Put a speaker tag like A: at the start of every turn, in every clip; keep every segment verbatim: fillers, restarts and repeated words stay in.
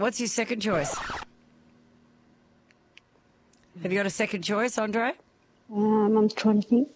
A: What's your second choice? Have you got a second choice, Andre?
B: Um, I'm trying to think.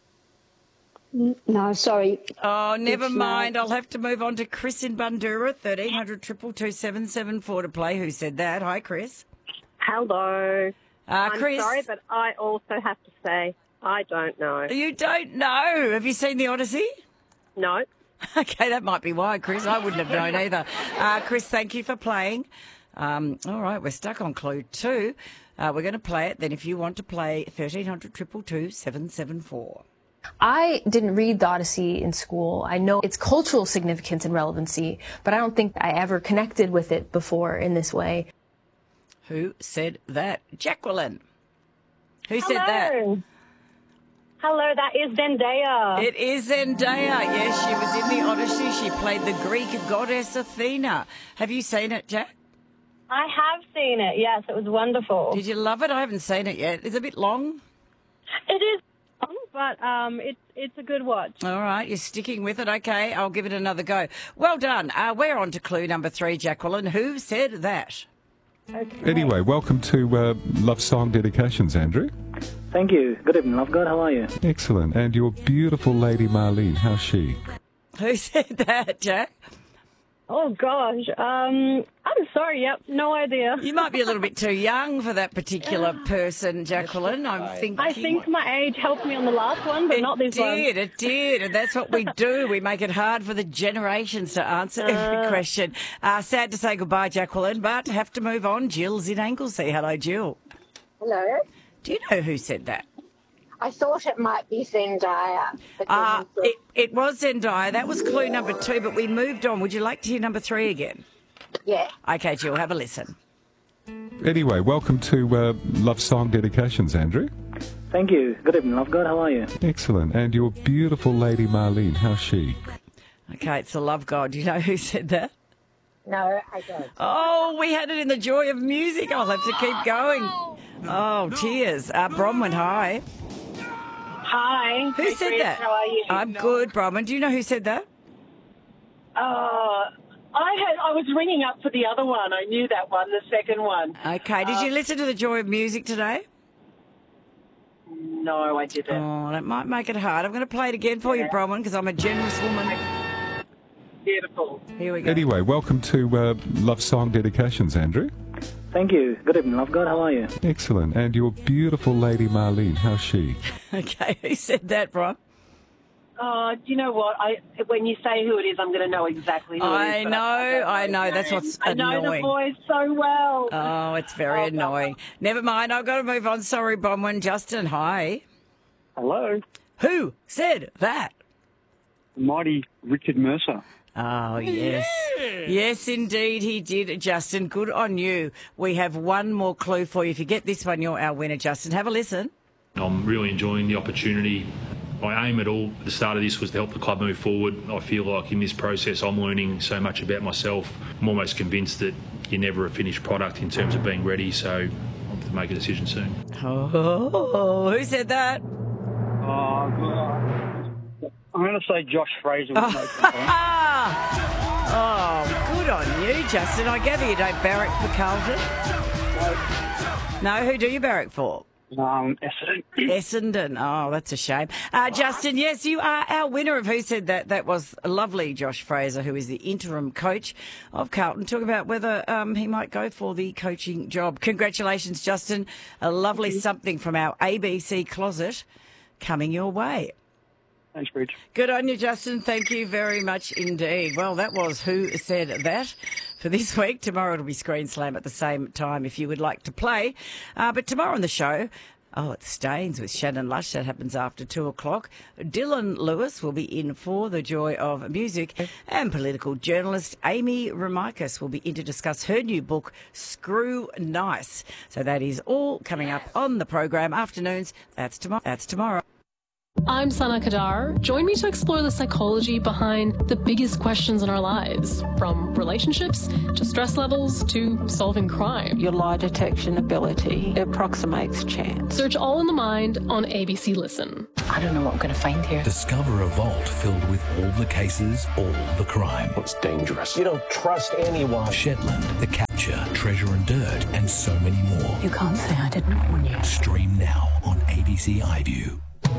B: N- No, sorry.
A: Oh, never
B: It's
A: mind.
B: not.
A: I'll have to move on to Chris in Bundura, thirteen hundred two two two seven seven four to play. Who said that? Hi, Chris.
C: Hello.
A: Uh,
C: I'm
A: Chris.
C: sorry, but I also have to say I don't know.
A: You don't know. Have you seen The Odyssey?
C: No.
A: Okay, that might be why, Chris. I wouldn't have known either. Uh, Chris, thank you for playing. Um, all right, we're stuck on clue two. Uh, we're going to play it. Then if you want to play, thirteen hundred two two two seven seven four.
D: I didn't read the Odyssey in school. I know its cultural significance and relevancy, but I don't think I ever connected with it before in this way.
A: Who said that? Jacqueline. Who said that?
C: Hello, that is Zendaya.
A: It is Zendaya. Yes, she was in the Odyssey. She played the Greek goddess Athena. Have you seen it, Jack?
C: I have seen it, yes. It was wonderful.
A: Did you love it? I haven't seen it yet. It's a bit long.
C: It is long, but um, it's, it's a good watch.
A: All right, you're sticking with it. Okay, I'll give it another go. Well done. Uh, we're on to clue number three, Jacqueline. Who said that?
C: Okay.
E: Anyway, welcome to uh, Love Song Dedications, Andrew.
F: Thank you. Good evening, Love God. How are you?
E: Excellent. And your beautiful lady Marlene, how's she?
A: Who said that, Jack?
C: Oh, gosh. Um, I'm sorry. Yep, no idea.
A: You might be a little bit too young for that particular person, Jacqueline. I'm thinking.
C: I think my age helped me on the last one, but
A: it
C: not this
A: did,
C: one.
A: It did, and that's what we do. We make it hard for the generations to answer every question. Uh, sad to say goodbye, Jacqueline, but have to move on. Jill's in Anglesea. Hello, Jill.
B: Hello.
A: Do you know who said that?
B: I thought it might be Zendaya. But
A: Uh,
B: then-
A: it, it was Zendaya. That was clue number two, but we moved on. Would you like to hear number three again?
B: yeah.
A: Okay, Jill, have a listen.
E: Anyway, welcome to uh, Love Song Dedications, Andrew.
F: Thank you. Good evening, Love God. How are you?
E: Excellent. And your beautiful lady Marlene, how's she?
A: Okay, it's the Love God. Do you know who said that?
B: No, I don't.
A: Oh, we had it in the joy of music. I'll have to keep going. Oh, tears. Uh, Bronwyn, hi.
C: Hi.
A: Who
C: Hey,
A: said
C: Chris,
A: that?
C: How are you?
A: I'm good, Bronwyn. Do you know who said that?
G: Uh, I had I was ringing up for the other one. I knew that one, the second one.
A: Okay, did you listen to the joy of music today?
G: No, I didn't.
A: Oh, that might make it hard. I'm going to play it again for you, Bronwyn, because I'm a generous woman.
G: Beautiful.
A: Here we go.
E: Anyway, welcome to uh, Love Song Dedications, Andrew.
F: Thank you. Good evening, Love God. How are you?
E: Excellent. And your beautiful lady Marlene, how's she?
A: Okay, who said that, Bron?
G: Uh, do you know what? I when you say who it is, I'm going to know exactly who
A: I
G: it is. but
A: know,
G: don't
A: I know.
G: his
A: That's
G: name.
A: what's
G: I know
A: annoying.
G: the voice so well.
A: Oh, it's very
G: Oh,
A: annoying. Never mind, I've got to move on. Sorry, Bronwyn. Justin, hi.
H: Hello,
A: Who said that?
H: the mighty Richard Mercer.
A: Oh, yes. Yes, indeed, he did, Justin. Good on you. We have one more clue for you. If you get this one, you're our winner, Justin. Have a listen.
I: I'm really enjoying the opportunity. My aim at all at the start of this was to help the club move forward. I feel like in this process I'm learning so much about myself. I'm almost convinced that you're never a finished product in terms of being ready, so I'll have to make a decision soon.
A: Oh, who said that?
H: Oh, God. I'm going to say Josh Fraser. With no complaint.
A: Oh, good on you, Justin. I gather you don't barrack for Carlton. No, who do you barrack for?
H: um, Essendon.
A: Essendon. Oh, that's a shame. Uh, Justin, yes, you are our winner of Who Said That. That was a lovely Josh Fraser, who is the interim coach of Carlton, talking about whether um, he might go for the coaching job. Congratulations, Justin. A lovely something from our A B C closet coming your way.
H: Thanks, Bridge.
A: Good on you, Justin. Thank you very much indeed. Well, that was Who Said That for this week. Tomorrow it'll be Screen Slam at the same time if you would like to play. Uh, but tomorrow on the show, oh, it's Stains with Shannon Lush. That happens after two o'clock. Dylan Lewis will be in for the joy of music. And political journalist Amy Ramikis will be in to discuss her new book, Screw Nice. So that is all coming up on the program. Afternoons, that's tomorrow. That's tomorrow.
J: I'm Sana Kadar. Join me to explore the psychology behind the biggest questions in our lives, from relationships to stress levels to solving crime.
K: Your lie detection ability approximates chance.
J: Search All in the Mind on A B C Listen.
K: I don't know what I'm going to find here.
L: Discover a vault filled with all the cases, all the crime.
M: It's dangerous. You don't trust anyone.
L: Shetland, the capture future, treasure and dirt, and so many more.
K: You can't say I didn't warn you.
L: Stream now on A B C iView.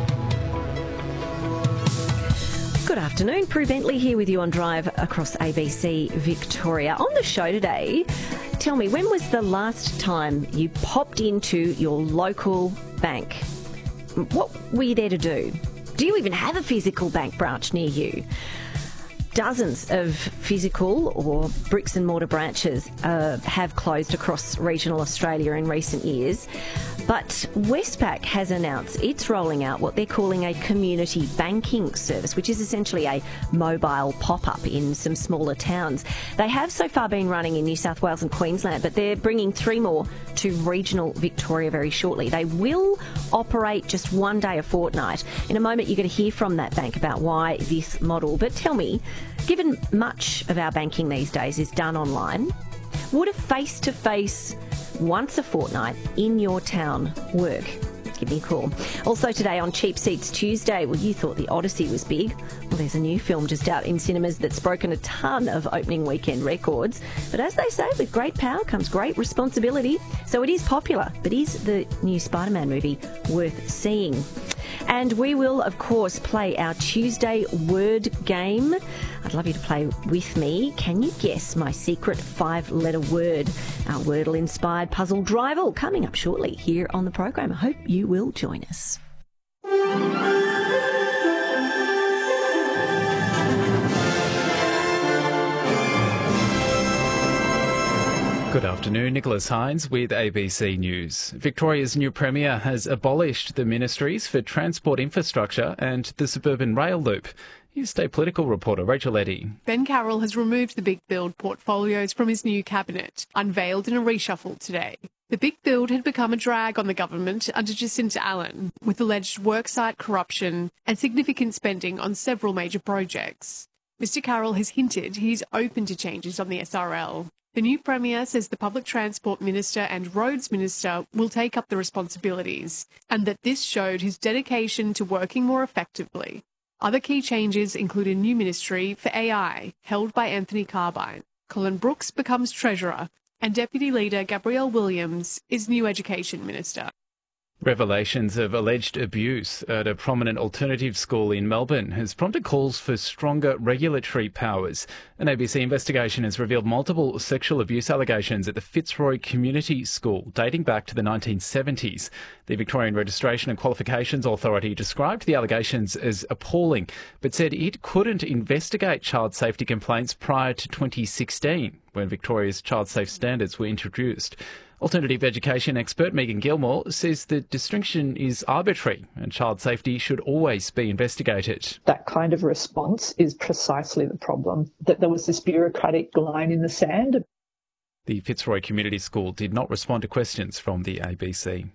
M: Good afternoon, Prue Bentley here with you on Drive across A B C Victoria. On the show today, tell me, when was the last time you popped into your local bank? What were you there to do? Do you even have a physical bank branch near you? Dozens of physical or bricks and mortar branches uh, have closed across regional Australia in recent years. But Westpac has announced it's rolling out what they're calling a community banking service, which is essentially a mobile pop-up in some smaller towns. They have so far been running in New South Wales and Queensland, but they're bringing three more to regional Victoria very shortly. They will operate just one day a fortnight. In a moment, you're going to hear from that bank about why this model. But tell me, given much of our banking these days is done online, would a face-to-face once a fortnight in your town work? Give me a call. Also today on Cheap Seats Tuesday, well, you thought The Odyssey was big. Well, there's a new film just out in cinemas that's broken a ton of opening weekend records. But as they say, with great power comes great responsibility. So it is popular, but is the new Spider-Man movie worth seeing? And we will, of course, play our Tuesday word game. I'd love you to play with me. Can you guess my secret five-letter word? Our Wordle-inspired puzzle drive-all coming up shortly here on the program. I hope you will join us.
N: Good afternoon, Nicholas Hines with A B C News. Victoria's new Premier has abolished the Ministries for Transport Infrastructure and the Suburban Rail Loop. Here's State Political reporter Rachel Eddy.
O: Ben Carroll has removed the Big Build portfolios from his new cabinet, unveiled in a reshuffle today. The Big Build had become a drag on the government under Jacinta Allen, with alleged worksite corruption and significant spending on several major projects. Mister Carroll has hinted he's open to changes on the S R L. The new Premier says the Public Transport Minister and Roads Minister will take up the responsibilities, and that this showed his dedication to working more effectively. Other key changes include a new ministry for A I, held by Anthony Carbine. Colin Brooks becomes Treasurer, and Deputy Leader Gabrielle Williams is new Education Minister.
N: Revelations of alleged abuse at a prominent alternative school in Melbourne has prompted calls for stronger regulatory powers. An A B C investigation has revealed multiple sexual abuse allegations at the Fitzroy Community School dating back to the nineteen seventies. The Victorian Registration and Qualifications Authority described the allegations as appalling, but said it couldn't investigate child safety complaints prior to twenty sixteen, when Victoria's child safe standards were introduced. Alternative education expert Megan Gilmore says the distinction is arbitrary and child safety should always be investigated.
P: That kind of response is precisely the problem, that there was this bureaucratic line in the sand.
N: The Fitzroy Community School did not respond to questions from the A B C.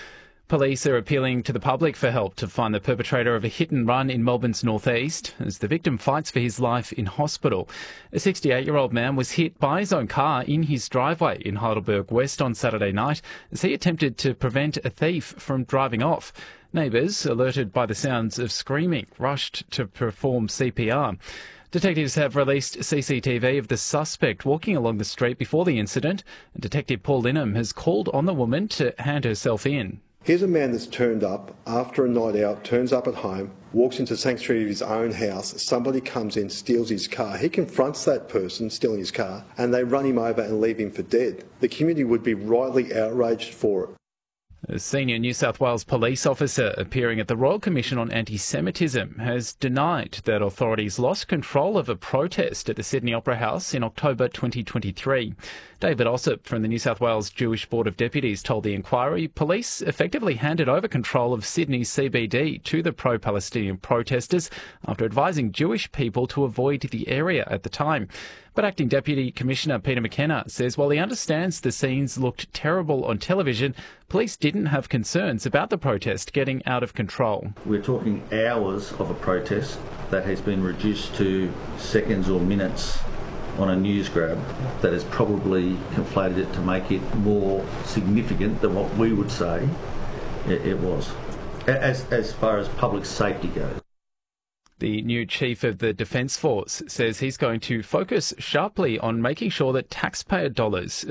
N: Police are appealing to the public for help to find the perpetrator of a hit and run in Melbourne's northeast as the victim fights for his life in hospital. A sixty-eight-year-old man was hit by his own car in his driveway in Heidelberg West on Saturday night as he attempted to prevent a thief from driving off. Neighbours, alerted by the sounds of screaming, rushed to perform C P R. Detectives have released C C T V of the suspect walking along the street before the incident, and Detective Paul Linham has called on the woman to hand herself in.
Q: Here's a man that's turned up after a night out, turns up at home, walks into the sanctuary of his own house, somebody comes in, steals his car. He confronts that person stealing his car and they run him over and leave him for dead. The community would be rightly outraged for it.
N: A senior New South Wales police officer appearing at the Royal Commission on Anti-Semitism has denied that authorities lost control of a protest at the Sydney Opera House in October twenty twenty-three. David Ossip from the New South Wales Jewish Board of Deputies told the inquiry police effectively handed over control of Sydney's C B D to the pro-Palestinian protesters after advising Jewish people to avoid the area at the time. But Acting Deputy Commissioner Peter McKenna says while he understands the scenes looked terrible on television, police didn't have concerns about the protest getting out of control.
R: We're talking hours of a protest that has been reduced to seconds or minutes on a news grab that has probably conflated it to make it more significant than what we would say it, it was, as, as far as public safety goes.
N: The new chief of the Defence Force says he's going to focus sharply on making sure that taxpayer dollars